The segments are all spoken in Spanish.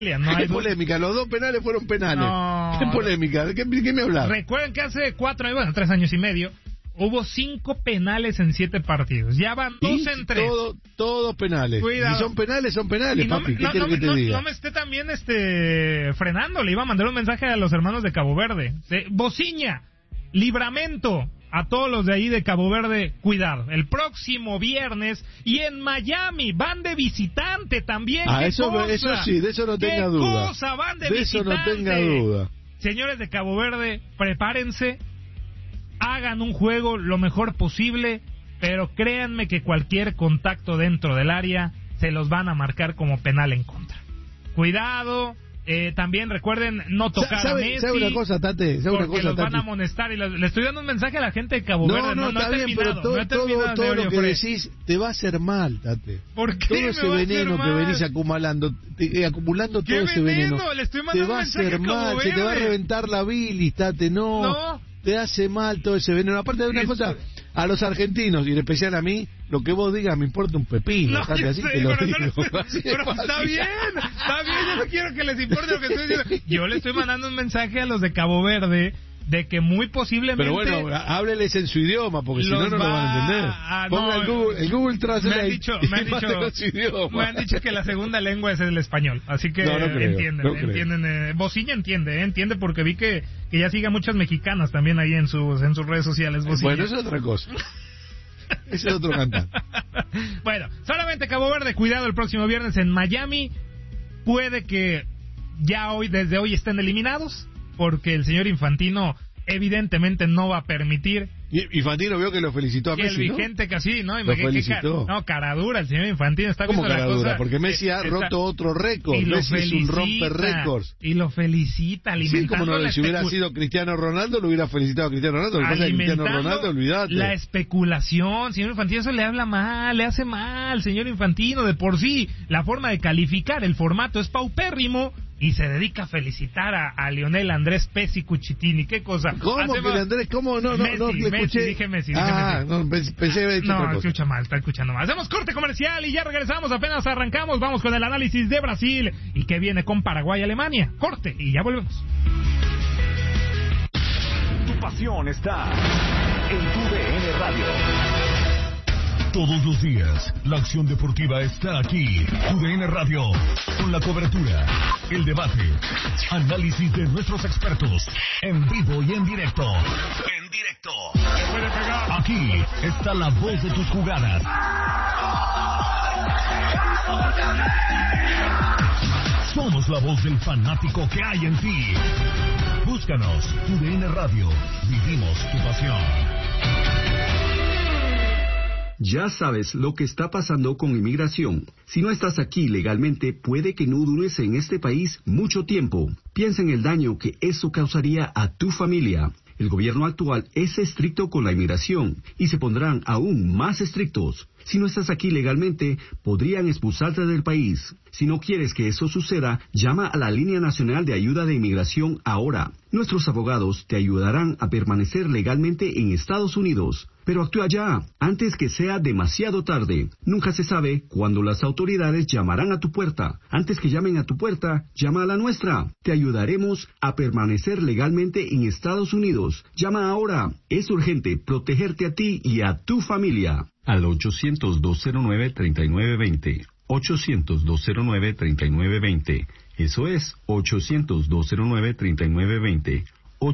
No hay ¿Qué polémica? Los 2 penales fueron penales. No. ¿Qué polémica? ¿De qué me hablas? Recuerden que hace 3 años y medio, hubo 5 penales en 7 partidos. Ya van 2 en 3. Todos penales. Cuidado. Y son penales, papi. ¿Qué quieres que te diga? No me esté también frenando. Le iba a mandar un mensaje a los hermanos de Cabo Verde. Bociña, Livramento, a todos los de ahí de Cabo Verde, cuidado. El próximo viernes y en Miami van de visitante también. Eso sí, de eso no tenga duda. ¿Qué cosa? Van de visitante. Eso no tenga duda. Señores de Cabo Verde, prepárense. Hagan un juego lo mejor posible, pero créanme que cualquier contacto dentro del área se los van a marcar como penal en contra. Cuidado, también recuerden no tocar a Messi. ¿Sabe una cosa, Tate? Porque los van a amonestar. Y le estoy dando un mensaje a la gente de Cabo Verde. No está bien, pero todo lo que decís te va a hacer mal, Tate. ¿Por qué? Todo ese veneno que venís acumulando todo ese veneno, te va a hacer mal, se te va a reventar la bilis, Tate. No. Te hace mal todo ese veneno. Aparte de una cosa, a los argentinos, y en especial a mí, lo que vos digas me importa un pepino. Pero está bien, yo no quiero que les importe lo que estoy diciendo. Yo le estoy mandando un mensaje a los de Cabo Verde de que muy posiblemente... Pero bueno, hábleles en su idioma, porque si no lo van a entender. Ponga el Google Translate. Me han dicho que la segunda lengua es el español, así que entienden. Bociña entiende porque vi que ya sigue a muchas mexicanas también ahí en sus redes sociales. Bociña. Bueno, eso es otra cosa. Ese es otro cantante. Bueno, solamente Cabo Verde, cuidado el próximo viernes en Miami. Puede que ya desde hoy estén eliminados, porque el señor Infantino evidentemente no va a permitir. Infantino vio que lo felicitó a Messi, el vigente casi, ¿no? Lo felicitó. Cara dura, el señor Infantino está viendo la cosa. ¿Cómo cara dura? Porque Messi ha roto otro récord. Messi es un romper récords. Y lo felicita, alimentando como no, si hubiera sido Cristiano Ronaldo, lo hubiera felicitado a Cristiano Ronaldo. Lo que pasa es que Cristiano Ronaldo, olvídate. La especulación, señor Infantino, eso le habla mal, le hace mal, señor Infantino. De por sí, la forma de calificar el formato es paupérrimo. Y se dedica a felicitar a Lionel Andrés Pesci Cuchitini. ¿Qué cosa? ¿Cómo que Andrés? ¿Cómo? No, escuché. Dije Messi. Pensé haber dicho otra cosa. Escucha mal, está escuchando mal. Hacemos corte comercial y ya regresamos, apenas arrancamos. Vamos con el análisis de Brasil y que viene con Paraguay y Alemania. Corte y ya volvemos. Tu pasión está en tu DN Radio. Todos los días, la acción deportiva está aquí. UDN Radio, con la cobertura, el debate, análisis de nuestros expertos, en vivo y en directo. Aquí está la voz de tus jugadas. Somos la voz del fanático que hay en ti. Búscanos, UDN Radio, vivimos tu pasión. Ya sabes lo que está pasando con inmigración. Si no estás aquí legalmente, puede que no dures en este país mucho tiempo. Piensa en el daño que eso causaría a tu familia. El gobierno actual es estricto con la inmigración y se pondrán aún más estrictos. Si no estás aquí legalmente, podrían expulsarte del país. Si no quieres que eso suceda, llama a la Línea Nacional de Ayuda de Inmigración ahora. Nuestros abogados te ayudarán a permanecer legalmente en Estados Unidos. Pero actúa ya, antes que sea demasiado tarde. Nunca se sabe cuándo las autoridades llamarán a tu puerta. Antes que llamen a tu puerta, llama a la nuestra. Te ayudaremos a permanecer legalmente en Estados Unidos. Llama ahora. Es urgente protegerte a ti y a tu familia. Al 800-209-3920. 800-209-3920. Eso es 800-209-3920.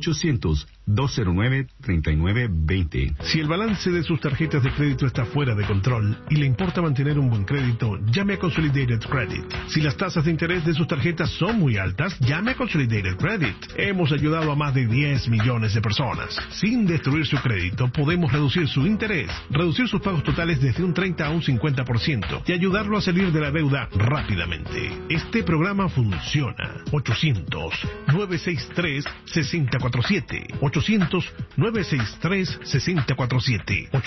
800-209-3920. Si el balance de sus tarjetas de crédito está fuera de control y le importa mantener un buen crédito, llame a Consolidated Credit. Si las tasas de interés de sus tarjetas son muy altas, llame a Consolidated Credit. Hemos ayudado a más de 10 millones de personas. Sin destruir su crédito, podemos reducir su interés, reducir sus pagos totales desde un 30 a un 50% y ayudarlo a salir de la deuda rápidamente. Este programa funciona. 800-963-6047. 800-963-6047.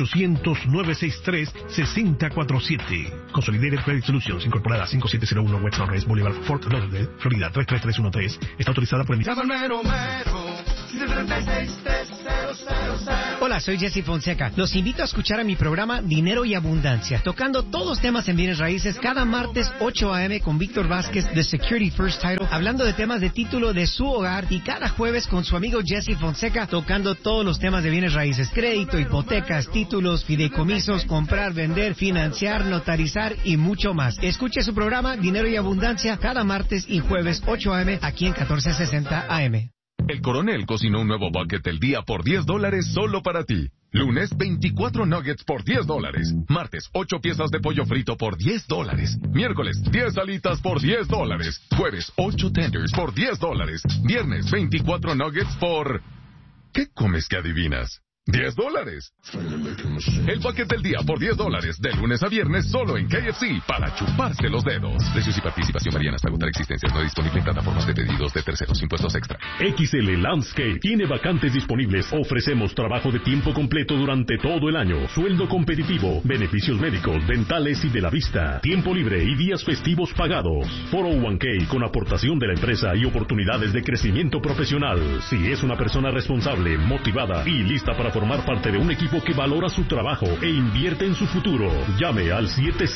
800-963-6047. Consolidated Credit Solutions, incorporada 5701 West Sunrise Boulevard, Fort Lauderdale, Florida 33313. Está autorizada por el... Hola, soy Jesse Fonseca. Los invito a escuchar a mi programa Dinero y Abundancia, tocando todos los temas en bienes raíces cada martes 8 a.m. con Víctor Vázquez de Security First Title, hablando de temas de título de su hogar, y cada jueves con su amigo Jesse Fonseca, tocando todos los temas de bienes raíces: crédito, hipotecas, títulos, fideicomisos, comprar, vender, financiar, notarizar y mucho más. Escuche su programa Dinero y Abundancia cada martes y jueves 8 a.m. aquí en 1460 AM. El Coronel cocinó un nuevo bucket del día por $10 solo para ti. Lunes, 24 nuggets por $10. Martes, 8 piezas de pollo frito por $10. Miércoles, 10 alitas por $10. Jueves, 8 tenders por $10. Viernes, 24 nuggets por... ¿Qué comes que adivinas? $10. El bucket del día por $10, de lunes a viernes solo en KFC, para chuparse los dedos. Precios y participación varían hasta agotar existencias. No disponible en plataformas de pedidos de terceros, impuestos extra. XL Landscape tiene vacantes disponibles. Ofrecemos trabajo de tiempo completo durante todo el año. Sueldo competitivo, beneficios médicos, dentales y de la vista. Tiempo libre y días festivos pagados. 401k con aportación de la empresa y oportunidades de crecimiento profesional. Si es una persona responsable, motivada y lista para formar parte de un equipo que valora su trabajo e invierte en su futuro, llame al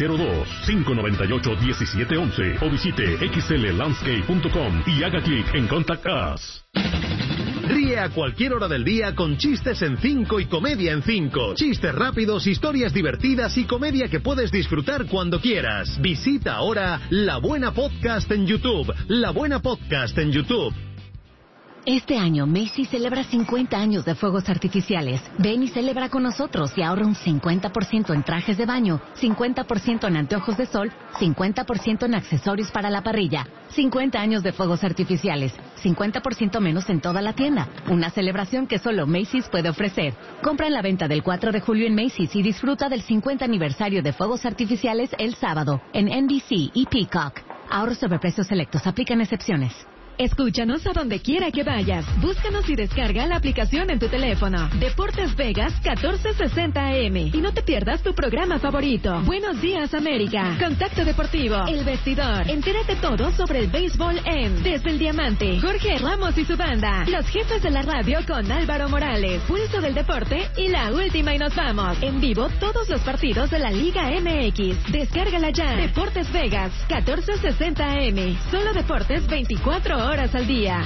702-598-1711 o visite xllandscape.com y haga clic en Contact Us. Ríe a cualquier hora del día con Chistes en 5 y Comedia en 5. Chistes rápidos, historias divertidas y comedia que puedes disfrutar cuando quieras. Visita ahora La Buena Podcast en YouTube. La Buena Podcast en YouTube. Este año, Macy's celebra 50 años de fuegos artificiales. Ven y celebra con nosotros y ahorra un 50% en trajes de baño, 50% en anteojos de sol, 50% en accesorios para la parrilla. 50 años de fuegos artificiales, 50% menos en toda la tienda. Una celebración que solo Macy's puede ofrecer. Compra en la venta del 4 de julio en Macy's y disfruta del 50 aniversario de fuegos artificiales el sábado en NBC y Peacock. Ahorros sobre precios selectos. Aplican excepciones. Escúchanos a donde quiera que vayas. Búscanos y descarga la aplicación en tu teléfono. Deportes Vegas 1460 AM. Y no te pierdas tu programa favorito. Buenos Días América. Contacto Deportivo. El Vestidor. Entérate todo sobre el béisbol en Desde el Diamante. Jorge Ramos y su banda. Los jefes de la radio con Álvaro Morales. Pulso del Deporte y La Última y Nos Vamos. En vivo todos los partidos de la Liga MX. Descárgala ya. Deportes Vegas 1460 AM. Solo deportes 24 horas al día.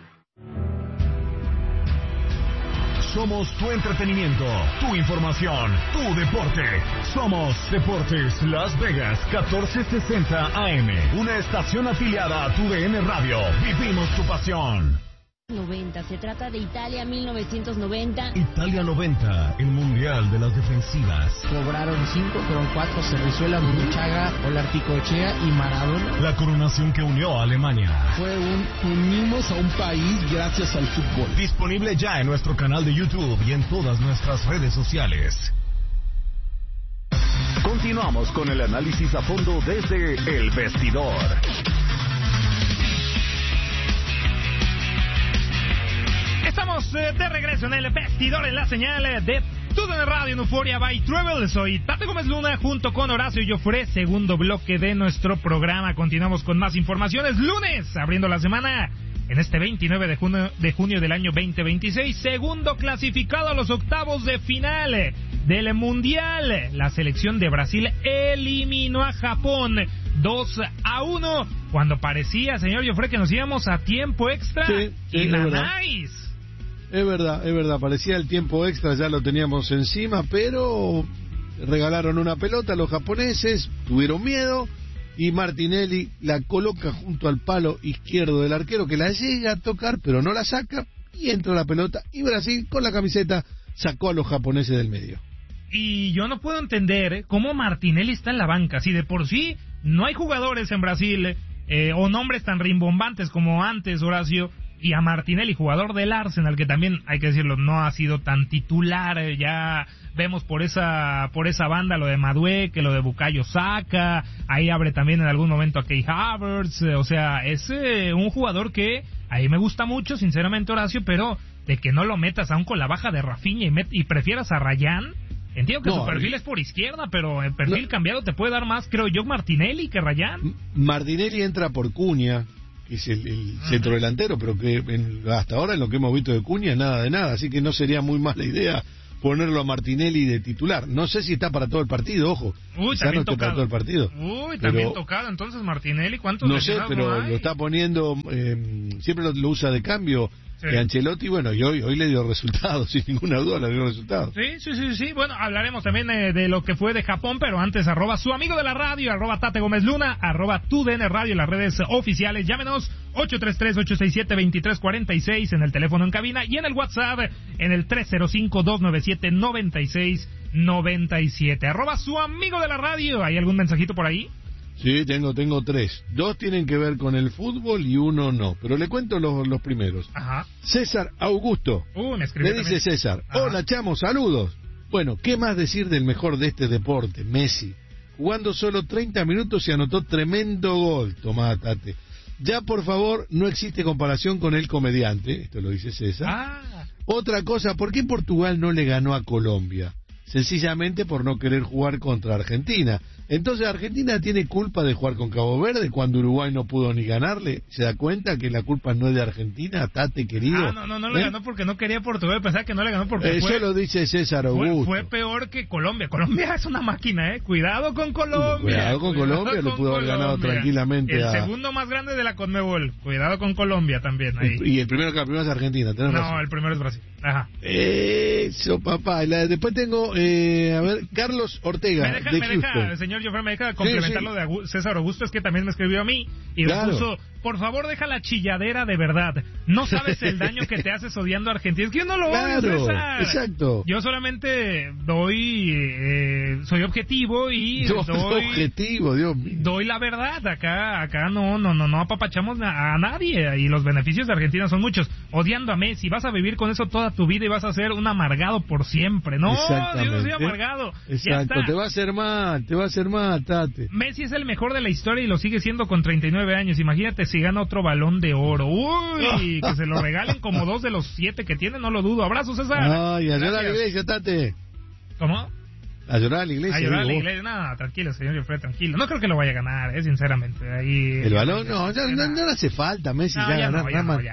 Somos tu entretenimiento, tu información, tu deporte. Somos Deportes Las Vegas 1460 AM. Una estación afiliada a tu DN Radio. Vivimos tu pasión. 90. Se trata de Italia 1990. Italia 90, el mundial de las defensivas. Cobraron 5, fueron 4, Cerrizuela, Burruchaga, Olarticochea y Maradona. La coronación que unió a Alemania. Fue unimos a un país gracias al fútbol. Disponible ya en nuestro canal de YouTube y en todas nuestras redes sociales. Continuamos con el análisis a fondo desde El Vestidor. Estamos de regreso en El Vestidor, en la señal de TUDN Radio en Euphoria by Travel. Soy Tate Gómez Luna junto con Horacio Joffre. Segundo bloque de nuestro programa. Continuamos con más informaciones. Lunes, abriendo la semana en este 29 de junio del año 2026. Segundo clasificado a los octavos de final del Mundial. La selección de Brasil eliminó a Japón 2-1. Cuando parecía, señor Joffre, que nos íbamos a tiempo extra. Sí, y la nice. Es verdad, parecía el tiempo extra, ya lo teníamos encima, pero regalaron una pelota a los japoneses, tuvieron miedo, y Martinelli la coloca junto al palo izquierdo del arquero, que la llega a tocar, pero no la saca, y entra la pelota, y Brasil, con la camiseta, sacó a los japoneses del medio. Y yo no puedo entender cómo Martinelli está en la banca, si de por sí no hay jugadores en Brasil, o nombres tan rimbombantes como antes, Horacio, y a Martinelli, jugador del Arsenal, que también, hay que decirlo, no ha sido tan titular. Ya vemos por esa banda lo de Madueke, lo de Bukayo Saka, ahí abre también en algún momento a Kai Havertz. O sea, es un jugador que a mí me gusta mucho, sinceramente, Horacio, pero de que no lo metas aún con la baja de Rafinha y prefieras a Rayán. Entiendo que su perfil es por izquierda, pero el perfil cambiado te puede dar más, creo yo, Martinelli que Rayán. Martinelli entra por Cunha, que es el centro delantero, pero que hasta ahora en lo que hemos visto de Cunha, nada de nada, así que no sería muy mala idea ponerlo a Martinelli de titular. No sé si está para todo el partido, ojo. También no está para todo el partido. También tocado, entonces Martinelli, ¿cuántos? No sé, pero lo está poniendo, siempre lo usa de cambio. Sí. Ancelotti, bueno, y hoy le dio resultados, sin ninguna duda le dio resultados. Sí. Bueno, hablaremos también de lo que fue de Japón, pero antes, @su amigo de la radio, @Tate Gómez Luna, @TUDN Radio, las redes oficiales. Llámenos 833-867-2346 en el teléfono en cabina y en el WhatsApp en el 305-297-9697. @su amigo de la radio. ¿Hay algún mensajito por ahí? Sí, tengo 3. 2 tienen que ver con el fútbol y 1 no. Pero le cuento los primeros. Ajá. César Augusto. Me dice también. César. Ajá. Hola, chamo, saludos. Bueno, ¿qué más decir del mejor de este deporte? Messi. Jugando solo 30 minutos y anotó tremendo gol. Tomá, Tate. Ya, por favor, no existe comparación con el comediante. Esto lo dice César. Otra cosa, ¿por qué Portugal no le ganó a Colombia? Sencillamente por no querer jugar contra Argentina. Entonces Argentina tiene culpa de jugar con Cabo Verde cuando Uruguay no pudo ni ganarle. ¿Se da cuenta que la culpa no es de Argentina, Tate querido? No le ganó porque no quería Portugal. Pensaba que no le ganó porque eso lo dice César Augusto. Fue peor que Colombia. Colombia es una máquina, Cuidado con Colombia. Cuidado con Colombia, lo pudo haber ganado tranquilamente. El segundo más grande de la Conmebol. Cuidado con Colombia también. Ahí. Y el primero es Argentina. No, razón. el primero es Brasil. Ajá. Eso, papá. Después tengo, Carlos Ortega, de Houston. Señor Jofre, me deja complementar lo de César Augusto, es que también me escribió a mí y me puso, por favor, deja la chilladera de verdad. No sabes el daño que te haces odiando a Argentina. Es que yo no lo odio, César. Exacto. Yo solamente soy objetivo y doy la verdad. Acá no apapachamos a nadie y los beneficios de Argentina son muchos. Odiando a Messi, vas a vivir con eso toda tu vida y vas a ser un amargado por siempre. No, yo no soy amargado. Exacto, te va a hacer mal, Tate. Messi es el mejor de la historia y lo sigue siendo con 39 años. Imagínate si gana otro Balón de Oro. Uy, que se lo regalen como 2 de los 7 que tiene, no lo dudo. Abrazos, César. Ay, a llorar a la iglesia, Tate. ¿Cómo? A llorar a la iglesia. A llorar a la iglesia. No, tranquilo, señor Jofre, tranquilo. No creo que lo vaya a ganar, sinceramente. Ahí, el balón, no le hace falta. Messi ya ganar.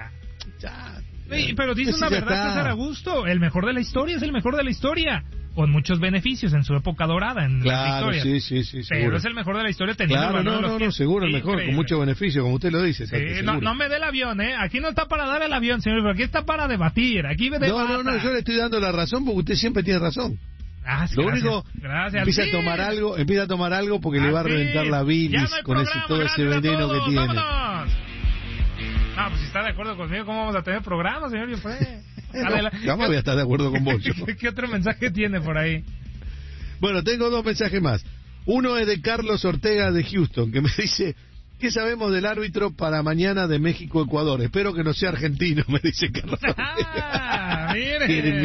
Pero dice una verdad, César Augusto. El mejor de la historia es el mejor de la historia. Con muchos beneficios en su época dorada en la historia. Sí, pero seguro. Es el mejor de la historia teniendo no, seguro el mejor, con mucho beneficio, como usted lo dice. Sí, no me dé el avión, Aquí no está para dar el avión, señor, aquí está para debatir. Aquí no, yo le estoy dando la razón porque usted siempre tiene razón. Sí, lo único, empieza a tomar algo porque le va a reventar la bilis con todo ese veneno que tiene. ¡Vámonos! Pues si está de acuerdo conmigo, ¿cómo vamos a tener programa, señor Jofre? ¿Cómo voy a estar de acuerdo con vos? ¿Qué otro mensaje tiene por ahí? Bueno, tengo 2 mensajes más. Uno es de Carlos Ortega de Houston, que me dice: ¿qué sabemos del árbitro para mañana de México-Ecuador? Espero que no sea argentino, me dice Carlos Ortega. Mire.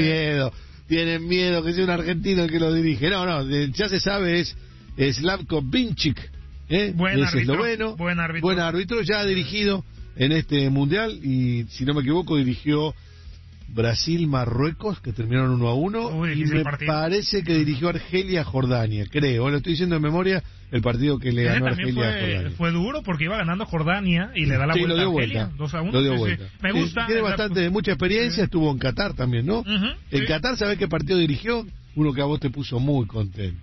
Tienen miedo que sea un argentino el que lo dirige. No, ya se sabe, es Slavko Vinčić, buen árbitro, esloveno, buen árbitro, ya ha dirigido en este mundial y, si no me equivoco, dirigió Brasil-Marruecos, que terminaron 1-1, y me parece que dirigió Argelia-Jordania, creo, lo estoy diciendo de memoria, el partido que le ganó Argelia-Jordania. Fue duro porque iba ganando Jordania y le da la vuelta a Argelia, 2-1. Lo dio vuelta. Me gusta. Tiene mucha experiencia, estuvo en Qatar también, ¿no? En Qatar, ¿sabés qué partido dirigió? Uno que a vos te puso muy contento.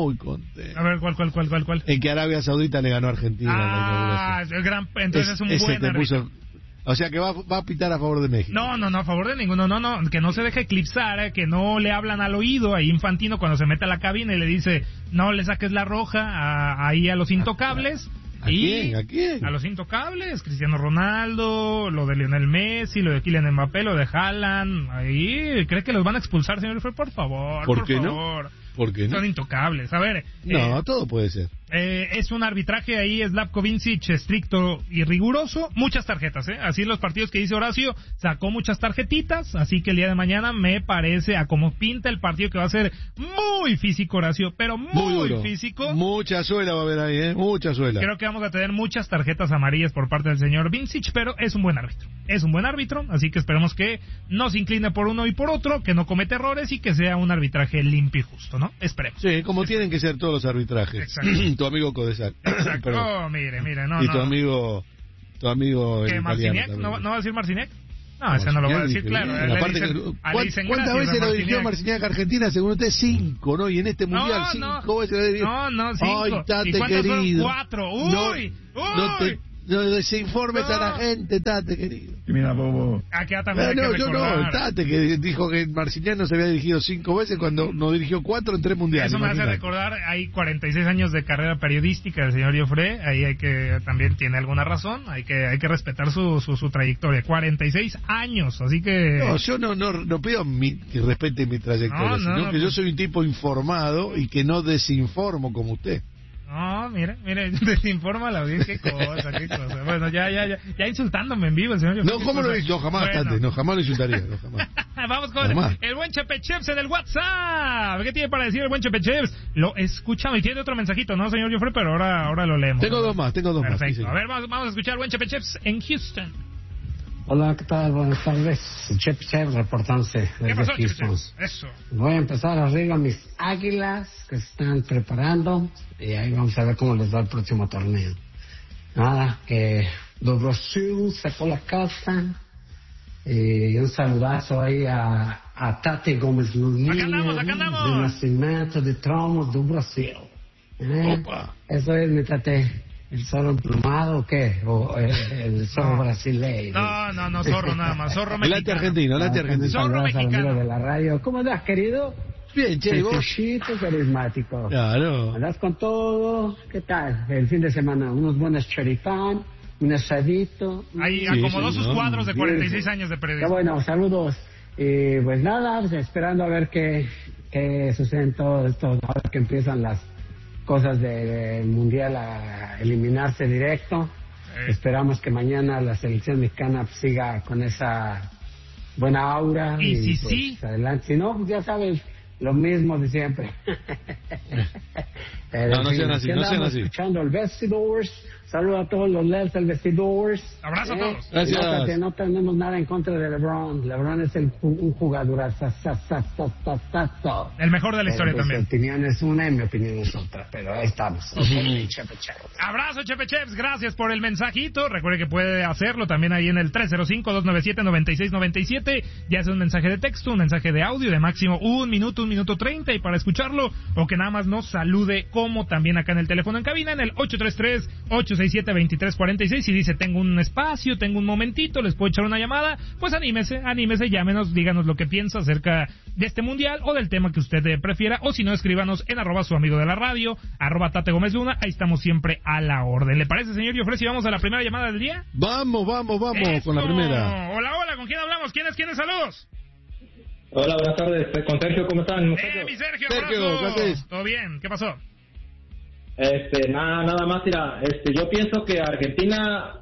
A ver, ¿cuál? En que Arabia Saudita le ganó a Argentina. Entonces es un buen árbitro. O sea que va a pitar a favor de México. No, a favor de ninguno. No, que no se deje eclipsar, que no le hablan al oído. Ahí Infantino cuando se mete a la cabina y le dice, no le saques la roja ahí a los intocables. ¿A quién? A los intocables, Cristiano Ronaldo, lo de Lionel Messi, lo de Kylian Mbappé, lo de Haaland. Ahí, ¿cree que los van a expulsar, señor? Por favor, ¿Por qué favor. No? ¿Por qué no? Son intocables. A ver. Todo puede ser. Es un arbitraje ahí, Slavko Vinčić, estricto y riguroso. Muchas tarjetas, Así los partidos que dice Horacio, sacó muchas tarjetitas. Así que el día de mañana me parece, a como pinta el partido, que va a ser muy físico, Horacio, pero muy físico. Mucha suela va a haber ahí, mucha suela. Creo que vamos a tener muchas tarjetas amarillas por parte del señor Vinčić, pero es un buen árbitro. Así que esperemos que no se incline por uno y por otro, que no cometa errores y que sea un arbitraje limpio y justo, ¿no? Esperemos. Sí, como tienen que ser todos los arbitrajes. Exacto. Tu amigo Codesal. Exacto. Mire, no. Tu amigo tu amigo ¿Que Marciniak? ¿No va a decir Marciniak? No, ese no lo va a decir, claro. ¿Cuántas veces lo dirigió Marciniak a Argentina? Según usted, 5, ¿no? Y en este mundial, 5 veces lo dirigió. No, 5. Ay, Tate, ¿Y cuántas querido. fueron? 4. ¡Uy! No desinformes a la gente, Tate, querido. Mira, Bobo. Acá también hay que recordar. No, Tate, que dijo que Marciniak no se había dirigido 5 veces cuando nos dirigió 4 en 3 mundiales. Eso me hace recordar, hay 46 años de carrera periodística del señor Joffre, ahí hay que, también tiene alguna razón, hay que respetar su trayectoria. 46 años, así que... No, yo no pido que respete mi trayectoria, sino que yo soy un tipo informado y que no desinformo como usted. No, mire, desinforma a la audiencia, qué cosa. Bueno, ya insultándome en vivo el señor. No, ¿cómo lo dice? No, jamás, bueno. Tate, no, jamás lo insultaría, no, jamás. Vamos con el buen Chepe Cheps en el WhatsApp. ¿Qué tiene para decir el buen Chepe Cheps? Lo escuchamos y tiene otro mensajito, ¿no, señor Joffre? Pero ahora lo leemos. Tengo dos más. Perfecto. Sí, a ver, vamos a escuchar al buen Chepe Cheps en Houston. Hola, ¿qué tal? Buenas tardes. Chep reportándose desde Houston. Eso. Voy a empezar arriba mis Águilas que se están preparando y ahí vamos a ver cómo les va el próximo torneo. Nada, que do Brasil sacó la casa y un saludazo ahí a Tate Gómez Lulinha. Acá andamos. De Nascimento de Tromos do Brasil. Opa. Eso es mi Tate. ¿El zorro emplumado o qué? ¿O el zorro brasileño? No, zorro nada más, zorro mexicano. Argentino. Zorro mexicano. De la radio. ¿Cómo andas, querido? Bien, che, vos. Carismático. Claro. ¿Andas con todo? ¿Qué tal? El fin de semana, unos buenos choripán, un asadito. Ahí acomodó sus cuadros de 46 años de periodismo. Qué bueno, saludos. Y pues nada, esperando a ver qué sucede en todo esto, ahora que empiezan las cosas del mundial a eliminarse directo. Esperamos que mañana la selección mexicana siga con esa buena aura y pues, sí, adelante. Si no, ya sabes, lo mismo de siempre. No sean así. Escuchando el Vestidores. Saludos a todos los LEDs del Vestidores. Abrazo a todos. Gracias. No tenemos nada en contra de LeBron. LeBron es un jugador el mejor de la historia también. Mi opinión es una y mi opinión es otra, pero ahí estamos. Abrazo, Chepe Cheps, gracias por el mensajito. Recuerde que puede hacerlo también ahí en el 305-297-9697. Ya sea un mensaje de texto, un mensaje de audio de máximo 1 minuto 30, y para escucharlo, o que nada más nos salude, como también acá en el teléfono en cabina, en el 833-867-2346. Y dice, tengo un espacio, tengo un momentito, les puedo echar una llamada, pues anímese, llámenos, díganos lo que piensa acerca de este mundial o del tema que usted prefiera, o si no, escríbanos en @su amigo de la radio, @Tate Gómez Luna. Ahí estamos siempre a la orden. ¿Le parece, señor Joffre, si vamos a la primera llamada del día? Vamos con la primera. Hola, ¿con quién hablamos? ¿Quiénes? Saludos. Hola, buenas tardes, con Sergio, ¿cómo están? Mi Sergio, abrazo. ¿Todo bien? ¿Qué pasó? Nada más, mira, yo pienso que a Argentina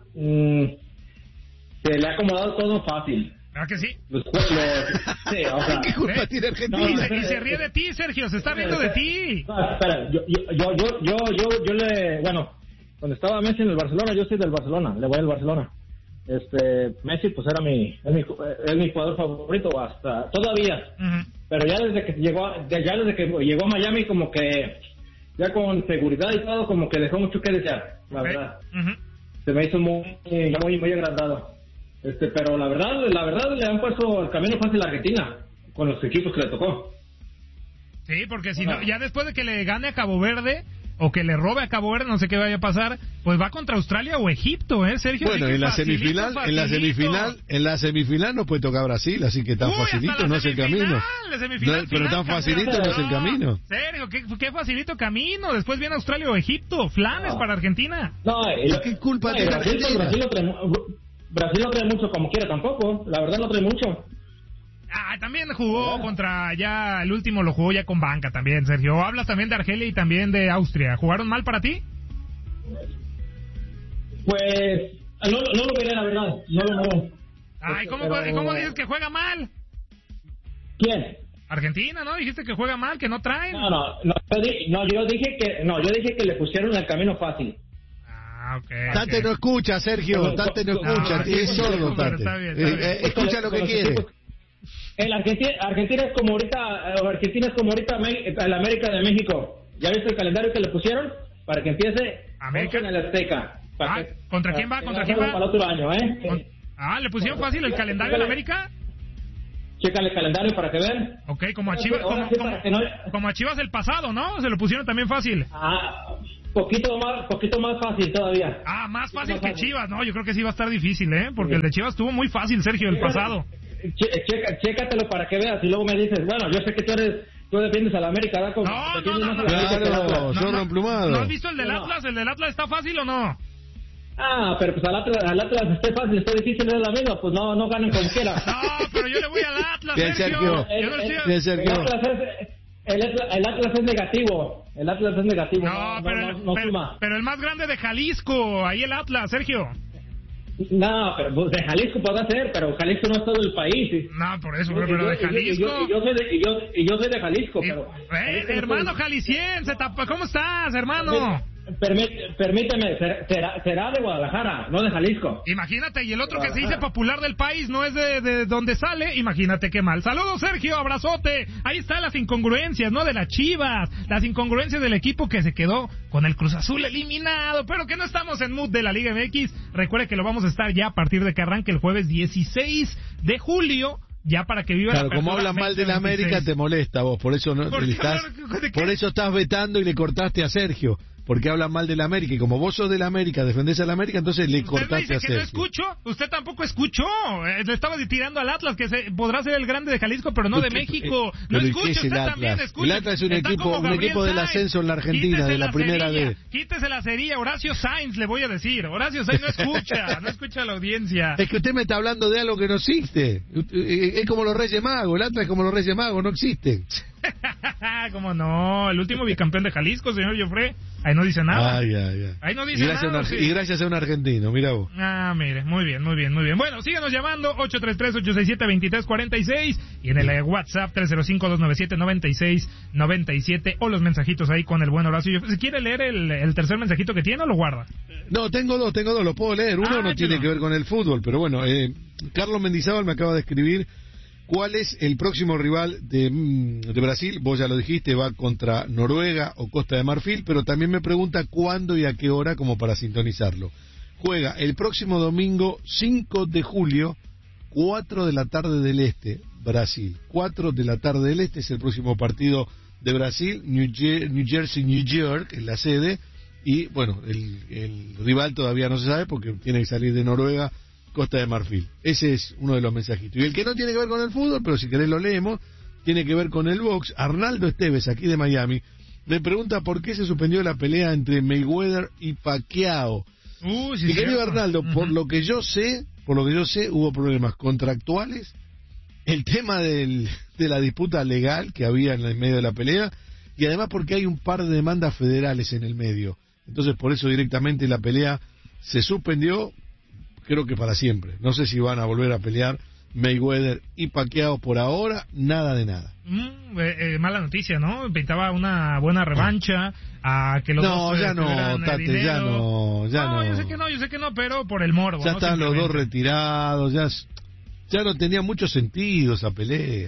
se le ha acomodado todo fácil. ¿Ah, que sí? Sí, o sea, ¿qué culpa tiene Argentina? Y se ríe de ti, Sergio, se está riendo de ti. No, espera, yo bueno, cuando estaba Messi en el Barcelona, yo soy del Barcelona, le voy al Barcelona. Messi pues es mi jugador favorito hasta todavía. Pero ya desde que llegó a Miami, como que ya con seguridad y todo, como que dejó mucho que desear, la verdad. Se me hizo muy agrandado. Pero la verdad le han puesto el camino fácil a Argentina con los equipos que le tocó. Sí, porque si no, ya después de que le gane a Cabo Verde o que le robe a Cabo Verde, no sé qué vaya a pasar, pues va contra Australia o Egipto, Sergio. Bueno, en la semifinal no puede tocar Brasil, así que tan facilito no es el camino. Pero tan facilito no es el camino. Sergio, qué facilito camino. Después viene Australia o Egipto, flanes para Argentina. No, ¿qué culpa tiene Argentina? Brasil no trae mucho como quiera tampoco, la verdad no trae mucho. También jugó contra, ya el último lo jugó ya con banca también, Sergio. Hablas también de Argelia y también de Austria. ¿Jugaron mal para ti? Pues no lo veré, la verdad, no lo veré. ¿Cómo dices que juega mal? ¿Quién? Argentina, ¿no? Dijiste que juega mal, que no traen. Yo dije que le pusieron el camino fácil. Okay. Tate no escucha, Sergio. Tate no escucha. Es sordo, Tate. Está bien. Escucha lo que quiere. Argentina es como ahorita el América de México. ¿Ya viste el calendario que le pusieron? Para que empiece en el Azteca, ¿Contra quién va? Para el otro año, ¿le pusieron fácil el calendario en América? Chécale el calendario para que vean. Ok, como a Chivas el pasado, ¿no? Se lo pusieron también fácil. Poquito más fácil todavía. Más fácil que Chivas. No, yo creo que sí va a estar difícil, porque el de Chivas estuvo muy fácil, Sergio, el pasado. Chécatelo para que veas y luego me dices, bueno, yo sé que tú defiendes a la América, ¿verdad? No, son emplumados. ¿No has visto el del Atlas? ¿El del Atlas está fácil o no? Pero pues al Atlas esté fácil, esté difícil, es la misma, pues no ganen cualquiera. No, pero yo le voy al Atlas, Sergio. El Atlas es negativo. El Atlas es negativo. Pero el más grande de Jalisco, ahí el Atlas, Sergio. No, pero de Jalisco podrá ser, pero Jalisco no es todo el país. No, por eso, pero de Jalisco. Yo soy de Jalisco, pero... hermano jalisciense, ¿cómo estás, hermano? Permíteme, será de Guadalajara, no de Jalisco. Imagínate, y el otro que se dice popular del país no es de donde sale, imagínate qué mal. Saludos, Sergio, abrazote. Ahí están las incongruencias, ¿no? De las Chivas, las incongruencias del equipo que se quedó con el Cruz Azul eliminado, pero que no estamos en mood de la Liga MX. Recuerde que lo vamos a estar ya a partir de que arranque el jueves 16 de julio. Ya para que viva la como hablas mal de la América te molesta vos, por eso por eso estás vetando y le cortaste a Sergio, porque hablan mal de la América y como vos sos de la América, defendés a la América, entonces le cortaste a Sergio. ¿Usted no escucho? Usted tampoco escuchó. Le estaba tirando al Atlas, que podrá ser el grande de Jalisco, pero no de México. No escucha, usted también escucha. El Atlas es un equipo del ascenso en la Argentina, de la primera vez. Quítese la cerilla, Horacio Sainz, le voy a decir. Horacio Sainz no escucha a la audiencia. Es que usted me está hablando de algo que no existe. Es como los Reyes Magos, el Atlas es como los Reyes Magos, no existen. ¿Cómo no? El último bicampeón de Jalisco, señor Joffre. Ahí no dice nada. Ahí no dice nada. Y gracias a un argentino, mira vos. Mire, muy bien. Bueno, síganos llamando 833-867-2346 y en el WhatsApp 305-297-9697 o los mensajitos ahí con el buen Horacio. Si quiere leer el tercer mensajito que tiene o lo guarda. No, tengo dos, lo puedo leer. Uno no tiene que ver con el fútbol, pero bueno, Carlos Mendizábal me acaba de escribir. ¿Cuál es el próximo rival de Brasil? Vos ya lo dijiste, va contra Noruega o Costa de Marfil, pero también me pregunta cuándo y a qué hora como para sintonizarlo. Juega el próximo domingo 5 de julio, 4 de la tarde del Este, Brasil. 4 de la tarde del Este es el próximo partido de Brasil, New Jersey, New York, en la sede, y bueno, el rival todavía no se sabe porque tiene que salir de Noruega, Costa de Marfil. Ese es uno de los mensajitos. Y el que no tiene que ver con el fútbol, pero si querés lo leemos, tiene que ver con el box. Arnaldo Esteves, aquí de Miami, me pregunta por qué se suspendió la pelea entre Mayweather y Pacquiao. Mi querido Arnaldo, por lo que yo sé, hubo problemas contractuales. El tema de la disputa legal que había en el medio de la pelea, y además porque hay un par de demandas federales en el medio. Entonces, por eso directamente la pelea se suspendió. Creo que para siempre. No sé si van a volver a pelear Mayweather y Pacquiao. Por ahora, nada de nada. Mala noticia, ¿no? Pintaba una buena revancha a que los dos ya no, Tate, ya no. Yo sé que no, pero por el morbo. Ya están los dos retirados, ya no tenía mucho sentido esa pelea.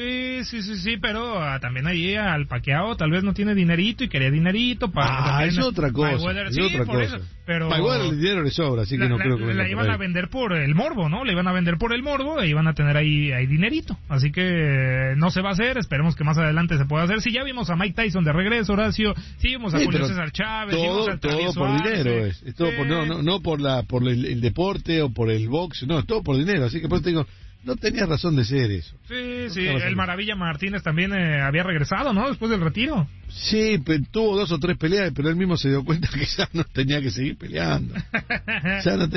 Sí, pero también ahí al Pacquiao tal vez no tiene dinerito y quería dinerito para... es otra cosa. Eso, pero Mayweather el dinero le sobra, así que no creo que... La iban a vender por el morbo, ¿no? Le iban a vender por el morbo e iban a tener ahí dinerito. Así que no se va a hacer, esperemos que más adelante se pueda hacer. Si ya vimos a Mike Tyson de regreso, Horacio, sí vimos a Julio César Chávez, todo por dinero es todo no por el deporte o por el box, no, es todo por dinero, así que por eso te digo... No tenía razón de ser eso. Sí, el Maravilla Martínez también había regresado, ¿no? Después del retiro. Sí, tuvo 2 o 3 peleas, pero él mismo se dio cuenta que ya no tenía que seguir peleando. Claro.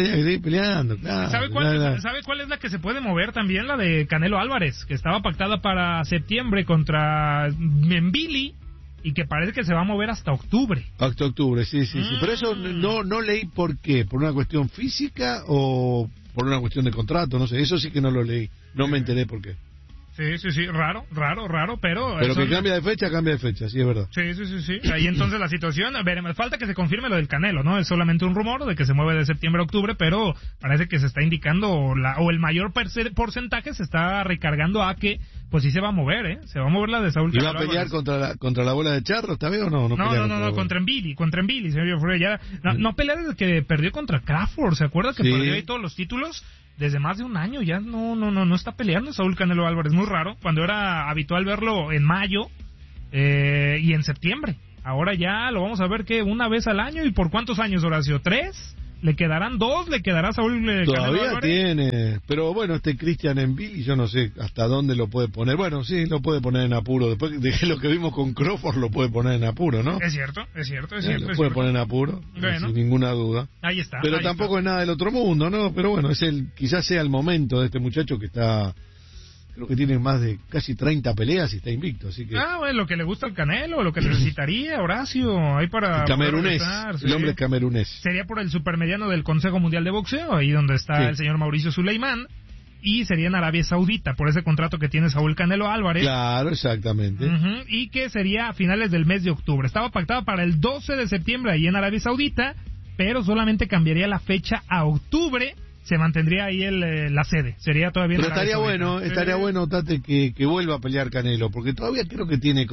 ¿Sabe cuál es la que se puede mover también? La de Canelo Álvarez, que estaba pactada para septiembre contra Membili y que parece que se va a mover hasta octubre. Hasta octubre, sí. Pero eso no leí por qué, por una cuestión física o... por una cuestión de contrato, no sé, eso sí que no lo leí, no me enteré por qué. Sí, raro, pero... Pero que cambia de fecha, sí, es verdad. Sí. Ahí entonces la situación, a ver, falta que se confirme lo del Canelo, ¿no? Es solamente un rumor de que se mueve de septiembre a octubre, pero parece que se está indicando, o el mayor porcentaje se está recargando a que, pues sí se va a mover, ¿eh? Se va a mover la de Saúl Canelo. ¿Y va a pelear contra la bola de Charro, está bien o no? No, contra Envili, señor Joffre, ya, no pelea desde que perdió contra Crawford, ¿se acuerda que perdió ahí todos los títulos? Desde más de un año ya no está peleando Saúl Canelo Álvarez, muy raro, cuando era habitual verlo en mayo y en septiembre. Ahora ya lo vamos a ver que una vez al año. ¿Y por cuántos años, Horacio? ¿3? ¿Le quedarán 2? ¿Le quedará Saúl Canelo Álvarez? Todavía tiene, pero bueno, Christian Envili, yo no sé hasta dónde lo puede poner. Bueno, sí, lo puede poner en apuro. Después de lo que vimos con Crawford, lo puede poner en apuro, ¿no? Es cierto. Lo puede poner en apuro, bueno, sin ninguna duda. Ahí está. Pero tampoco es nada del otro mundo, ¿no? Pero bueno, quizás sea el momento de este muchacho que está... Creo que tiene más de casi 30 peleas y está invicto, así que... bueno, lo que le gusta al Canelo, lo que necesitaría, Horacio, ahí para... Camerunés, el hombre es camerunés. Sería por el supermediano del Consejo Mundial de Boxeo, ahí donde está el señor Mauricio Suleimán, y sería en Arabia Saudita, por ese contrato que tiene Saúl Canelo Álvarez. Claro, exactamente. Y que sería a finales del mes de octubre. Estaba pactado para el 12 de septiembre ahí en Arabia Saudita, pero solamente cambiaría la fecha a octubre. Se mantendría ahí la sede, sería todavía... Pero estaría bueno, Tate, que vuelva a pelear Canelo, porque todavía creo que tiene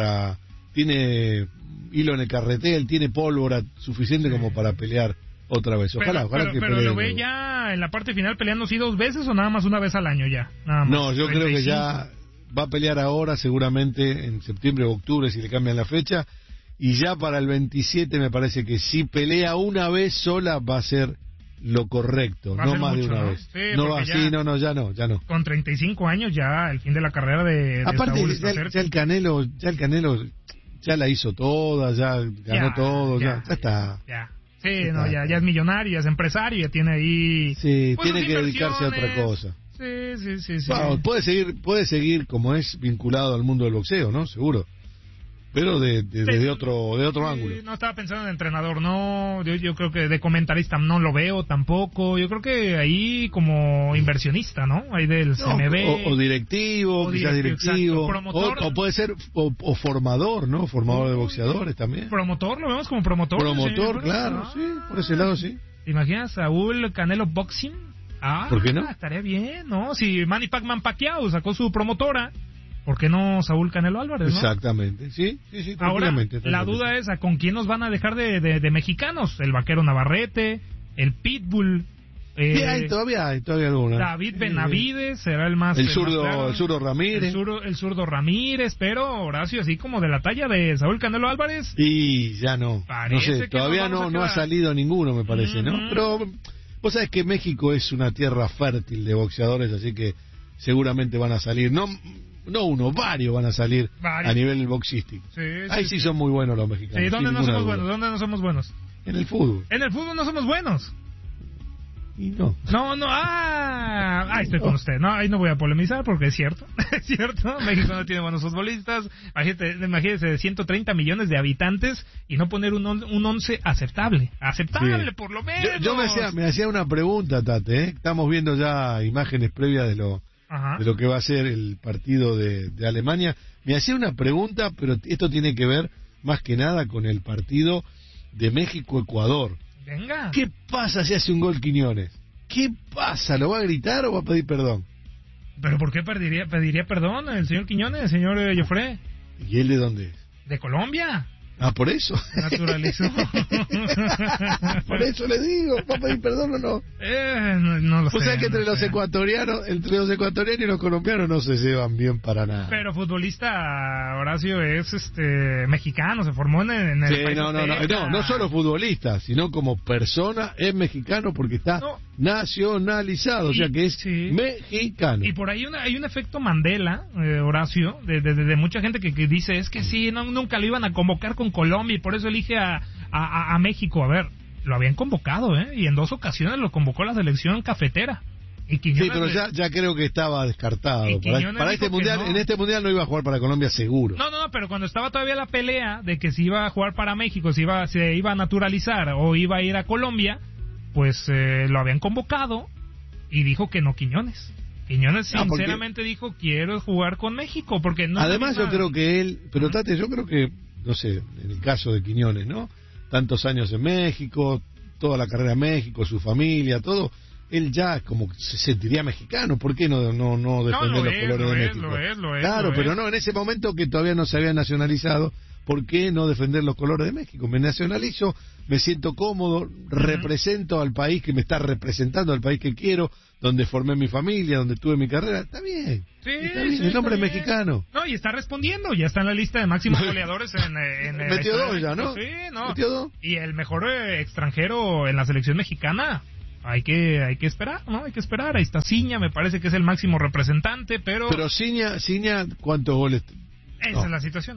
tiene hilo en el carretel, tiene pólvora suficiente como para pelear otra vez. Ojalá que pero lo ve ya en la parte final peleando sí 2 veces o nada más una vez al año ya. Nada más. No, yo creo que ya va a pelear ahora, seguramente en septiembre o octubre si le cambian la fecha, y ya para el 27 me parece que si pelea una vez sola va a ser lo correcto, no más de una vez. Sí, ya no. Con 35 años ya el fin de la carrera de aparte Saúl ya el Canelo ya la hizo toda, ya ganó todo, ya está. Sí, ya es millonario, ya es empresario, ya tiene ahí... Sí, tiene que dedicarse a otra cosa. Sí. Bueno, puede seguir como es vinculado al mundo del boxeo, ¿no? Seguro. Pero de otro ángulo. No estaba pensando en entrenador, no. Yo creo que de comentarista no lo veo tampoco. Yo creo que ahí como inversionista, ¿no? Ahí del CMB. O directivo, quizás directivo. O puede ser o formador, ¿no? Formador de boxeadores también. Promotor, lo vemos como promotor. Promotor, claro, sí. Por ese lado, sí. ¿Te imaginas Saúl Canelo Boxing? ¿Por qué no? Estaría bien, ¿no? Si Manny Pacquiao sacó su promotora, ¿por qué no Saúl Canelo Álvarez, no? Exactamente, sí. Ahora, la duda es, ¿a con quién nos van a dejar de mexicanos? El Vaquero Navarrete, el Pitbull... todavía hay alguna. David Benavides será el más... El zurdo Ramírez. El zurdo Ramírez, pero Horacio, así como de la talla de Saúl Canelo Álvarez... Y ya no. No sé, todavía no ha salido ninguno, me parece, ¿no? Pero vos sabés que México es una tierra fértil de boxeadores, así que seguramente van a salir. No uno, varios van a salir a nivel boxístico. Ahí sí son muy buenos los mexicanos. Sí, ¿dónde no somos buenos? En el fútbol. En el fútbol no somos buenos. Y no. Estoy con usted. No, ahí no voy a polemizar porque es cierto. Es cierto. México no tiene buenos futbolistas. Imagínese de 130 millones de habitantes y no poner un 11 aceptable. Aceptable, por lo menos. Yo me hacía una pregunta, Tate, ¿eh? Estamos viendo ya imágenes previas de lo que va a ser el partido de Alemania. Me hacía una pregunta, pero esto tiene que ver más que nada con el partido de México-Ecuador. Venga. ¿Qué pasa si hace un gol Quiñones? ¿Qué pasa? ¿Lo va a gritar o va a pedir perdón? ¿Pero por qué pediría perdón el señor Quiñones, el señor Joffre? ¿Y él de dónde es? ¿De Colombia? Por eso. Naturalizó. Por eso le digo, ¿va a pedir perdón o no? No lo sé. O sea que entre los ecuatorianos y los colombianos no se llevan bien para nada. Pero futbolista, Horacio, es mexicano, se formó en el país. No solo futbolista, sino como persona es mexicano porque está nacionalizado, o sea que es mexicano. Y por ahí hay un efecto Mandela, Horacio, de mucha gente que dice, es que sí, nunca lo iban a convocar con Colombia y por eso elige a México. A ver, lo habían convocado, y en 2 ocasiones lo convocó la selección cafetera. Y Quiñones, pero ya creo que estaba descartado. Para este mundial, en este mundial no iba a jugar para Colombia seguro. No, pero cuando estaba todavía la pelea de que si iba a jugar para México, se iba a naturalizar o iba a ir a Colombia, pues lo habían convocado y dijo que no Quiñones. Quiñones sinceramente dijo, quiero jugar con México, porque no... Además yo creo que él, pero Tate, yo creo que, no sé, en el caso de Quiñones, ¿no? Tantos años en México, toda la carrera en México, su familia, todo, él ya como se sentiría mexicano. ¿Por qué no defender los colores de México? Claro, pero no, en ese momento que todavía no se había nacionalizado, ¿por qué no defender los colores de México? Me nacionalizo, me siento cómodo, represento al país que me está representando, al país que quiero, donde formé mi familia, donde tuve mi carrera. Está bien, está bien. El hombre es mexicano. No, y está respondiendo, ya está en la lista de máximos goleadores en metió 2 ya, ¿no? Sí, no. Metió 2. Y el mejor extranjero en la selección mexicana. Hay que esperar, ¿no? Hay que esperar. Ahí está Ciña, me parece que es el máximo representante, pero... Pero Ciña, ¿cuántos goles? Esa es la situación.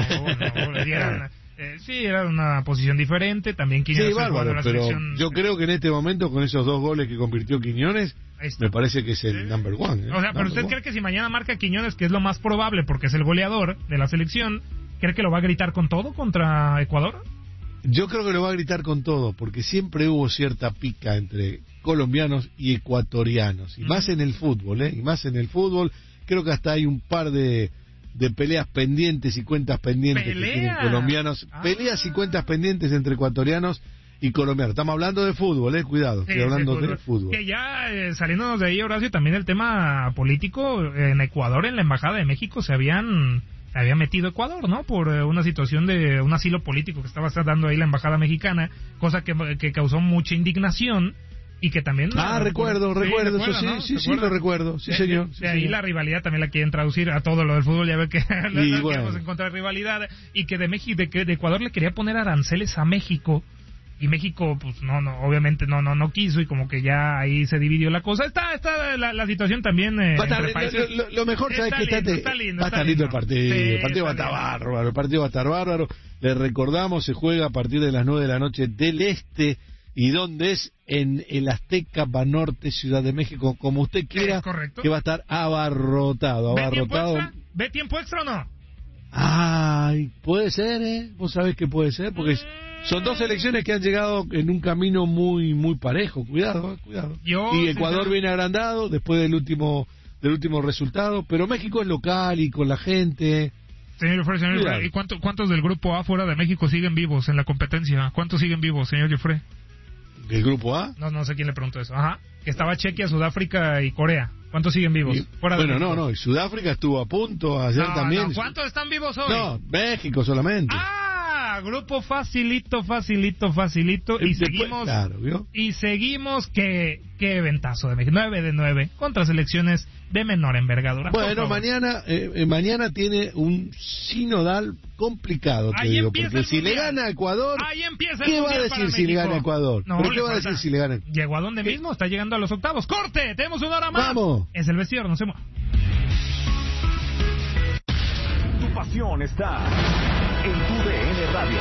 Sí, era una posición diferente. También Quiñones. Sí, bárbaro, pero yo creo que en este momento, con esos 2 goles que convirtió Quiñones, me parece que es el number one. O sea, pero ¿usted cree que si mañana marca Quiñones, que es lo más probable porque es el goleador de la selección, cree que lo va a gritar con todo contra Ecuador? Yo creo que lo va a gritar con todo, porque siempre hubo cierta pica entre colombianos y ecuatorianos, y más en el fútbol, y más en el fútbol. Creo que hasta hay un par de peleas pendientes y cuentas pendientes que tienen colombianos, peleas y cuentas pendientes entre ecuatorianos y colombianos. Estamos hablando de fútbol, cuidado, estoy hablando de fútbol. Que ya saliéndonos de ahí, Horacio, también el tema político en Ecuador, en la Embajada de México, se había metido Ecuador, ¿no? Por una situación de un asilo político que estaba dando ahí la embajada mexicana, cosa que causó mucha indignación y que también... recuerdo, sí, lo recuerdo, sí, señor. De ahí la rivalidad también la quieren traducir a todo lo del fútbol, ya ve que queremos encontrar rivalidad, y que de Ecuador le quería poner aranceles a México, y México, pues obviamente no quiso, y como que ya ahí se dividió la cosa. Está la situación también entre países. Lo mejor, ¿sabes qué? Está lindo el partido. El partido va a estar bárbaro. El partido va a estar bárbaro. Le recordamos, se juega a partir de las 9 de la noche del este. ¿Y dónde es? En el Azteca Banorte, Ciudad de México, como usted quiera, que va a estar abarrotado. ¿Ve tiempo extra o no? Ay, puede ser, Vos sabés que puede ser, porque son 2 selecciones que han llegado en un camino muy muy parejo. Cuidado. Y Ecuador viene agrandado después del último resultado, pero México es local y con la gente. Señor Jeffrey, ¿y cuántos del grupo A fuera de México siguen vivos en la competencia? ¿Cuántos siguen vivos, señor Jeffrey? ¿Del grupo A? No sé quién le preguntó eso. Ajá. Que estaba Chequia, Sudáfrica y Corea. ¿Cuántos siguen vivos? Y Sudáfrica estuvo a punto ayer también. ¿Cuántos están vivos hoy? No, México solamente. Grupo facilito. Y seguimos que ventazo de México. 9 de 9 contra selecciones de menor envergadura. Bueno, mañana tiene un sinodal complicado, porque si le gana a Ecuador, ¿qué va a decir si le gana a Ecuador? ¿Pero qué va a decir si le gana? Llegó a donde mismo, está llegando a los octavos. ¡Corte! ¡Tenemos una hora más! ¡Vamos! Es el vestidor, no se mueva. Tu pasión está en tu DN Radio.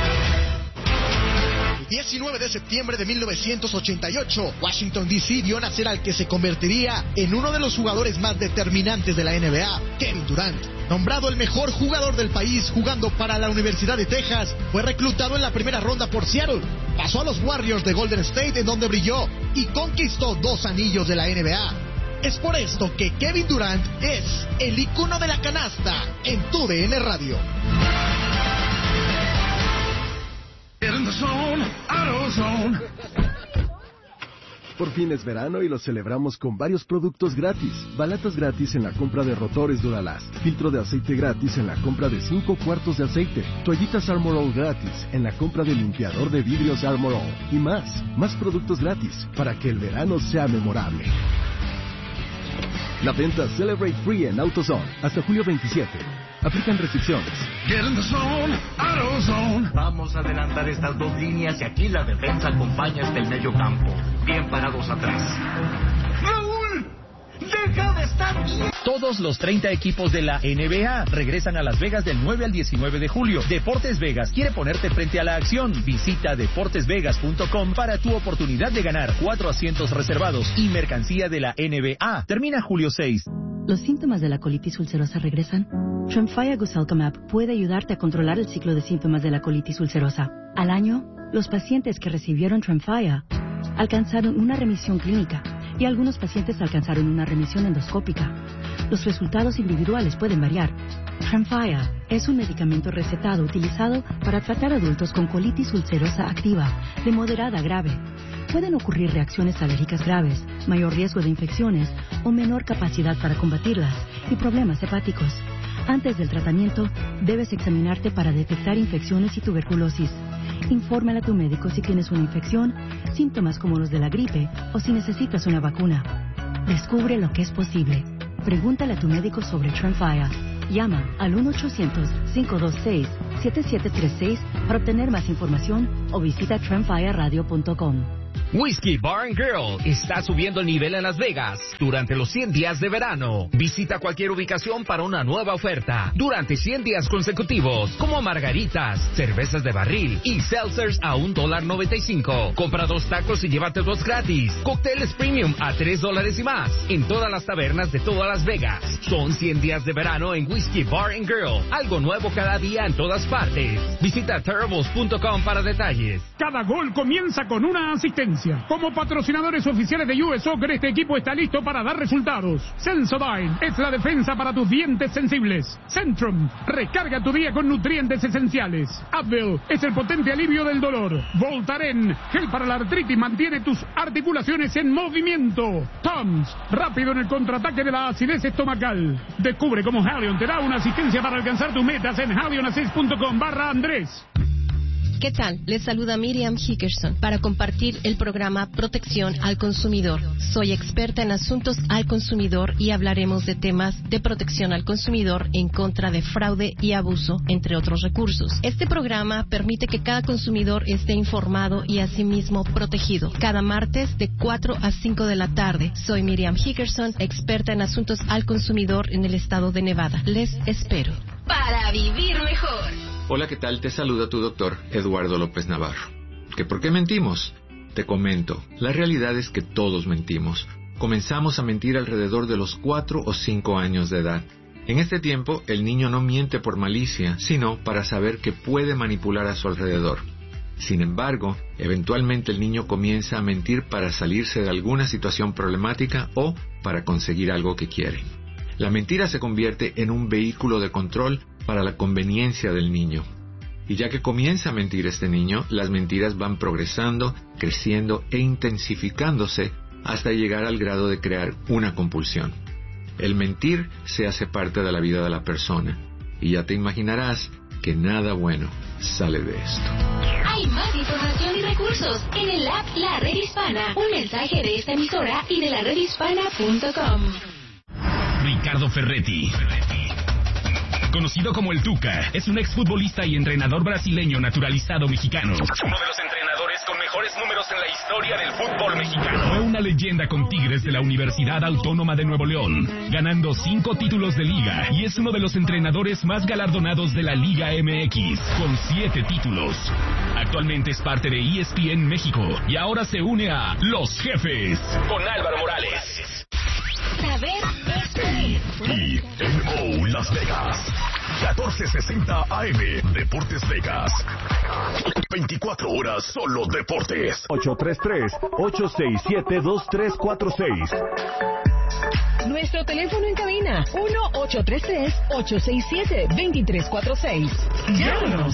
El 19 de septiembre de 1988, Washington D.C. vio nacer al que se convertiría en uno de los jugadores más determinantes de la NBA, Kevin Durant. Nombrado el mejor jugador del país jugando para la Universidad de Texas, fue reclutado en la primera ronda por Seattle. Pasó a los Warriors de Golden State, en donde brilló y conquistó 2 anillos de la NBA. Es por esto que Kevin Durant es el ícono de la canasta en tu DN Radio. Por fin es verano y lo celebramos con varios productos gratis. Balatas gratis en la compra de rotores Duralast. Filtro de aceite gratis en la compra de 5 cuartos de aceite. Toallitas Armor All gratis en la compra de limpiador de vidrios Armor All. Y más productos gratis para que el verano sea memorable. La venta Celebrate Free en AutoZone hasta julio 27. Aplican restricciones. Get in the zone, AutoZone. Vamos a adelantar estas 2 líneas y aquí la defensa acompaña hasta el medio campo. Bien parados atrás. ¡Raúl! ¡Deja de estar bien! Todos los 30 equipos de la NBA regresan a Las Vegas del 9 al 19 de julio. Deportes Vegas quiere ponerte frente a la acción. Visita deportesvegas.com para tu oportunidad de ganar 4 asientos reservados y mercancía de la NBA. Termina julio 6. ¿Los síntomas de la colitis ulcerosa regresan? Tremfya Guselkumab puede ayudarte a controlar el ciclo de síntomas de la colitis ulcerosa. Al año, los pacientes que recibieron Tremfya alcanzaron una remisión clínica y algunos pacientes alcanzaron una remisión endoscópica. Los resultados individuales pueden variar. Tremfya es un medicamento recetado utilizado para tratar adultos con colitis ulcerosa activa, de moderada a grave. Pueden ocurrir reacciones alérgicas graves, mayor riesgo de infecciones o menor capacidad para combatirlas y problemas hepáticos. Antes del tratamiento, debes examinarte para detectar infecciones y tuberculosis. Infórmale a tu médico si tienes una infección, síntomas como los de la gripe o si necesitas una vacuna. Descubre lo que es posible. Pregúntale a tu médico sobre Tremfya. Llama al 1-800-526-7736 para obtener más información o visita tremfyaradio.com. Whiskey Bar & Grill está subiendo el nivel en Las Vegas durante los 100 días de verano. Visita cualquier ubicación para una nueva oferta durante 100 días consecutivos, como margaritas, cervezas de barril y seltzers a $1.95. Compra 2 tacos y llévate 2 gratis. Cócteles premium a $3 y más en todas las tabernas de toda Las Vegas. Son 100 días de verano en Whiskey Bar & Grill. Algo nuevo cada día en todas partes. Visita terribles.com para detalles. Cada gol comienza con una asistencia. Como patrocinadores oficiales de US Soccer, este equipo está listo para dar resultados. Sensodyne es la defensa para tus dientes sensibles. Centrum, recarga tu día con nutrientes esenciales. Advil es el potente alivio del dolor. Voltaren, gel para la artritis, mantiene tus articulaciones en movimiento. Tums, rápido en el contraataque de la acidez estomacal. Descubre cómo Halion te da una asistencia para alcanzar tus metas en halionassist.com/Andrés. ¿Qué tal? Les saluda Miriam Hickerson para compartir el programa Protección al Consumidor. Soy experta en asuntos al consumidor y hablaremos de temas de protección al consumidor en contra de fraude y abuso, entre otros recursos. Este programa permite que cada consumidor esté informado y asimismo protegido. Cada martes de 4 a 5 de la tarde. Soy Miriam Hickerson, experta en asuntos al consumidor en el estado de Nevada. Les espero. Para vivir mejor. Hola, ¿qué tal? Te saluda tu doctor, Eduardo López Navarro. ¿Que por qué mentimos? Te comento, la realidad es que todos mentimos. Comenzamos a mentir alrededor de los 4 o 5 años de edad. En este tiempo, el niño no miente por malicia, sino para saber que puede manipular a su alrededor. Sin embargo, eventualmente el niño comienza a mentir para salirse de alguna situación problemática o para conseguir algo que quiere. La mentira se convierte en un vehículo de control para la conveniencia del niño. Y ya que comienza a mentir este niño, las mentiras van progresando, creciendo e intensificándose hasta llegar al grado de crear una compulsión. El mentir se hace parte de la vida de la persona, y ya te imaginarás que nada bueno sale de esto. Hay más información y recursos en el app La Red Hispana. Un mensaje de esta emisora y de la redhispana.com. Ricardo Ferretti, conocido como el Tuca, es un exfutbolista y entrenador brasileño naturalizado mexicano. Uno de los entrenadores con mejores números en la historia del fútbol mexicano. Fue una leyenda con Tigres de la Universidad Autónoma de Nuevo León, ganando 5 títulos de liga, y es uno de los entrenadores más galardonados de la Liga MX, con 7 títulos. Actualmente es parte de ESPN México y ahora se une a Los Jefes con Álvaro Morales. Saber es KMO Las Vegas, 1460 AM, Deportes Vegas. 24 horas solo deportes. 833-867-2346. Nuestro teléfono en cabina, 1-833-867-2346. Llámanos.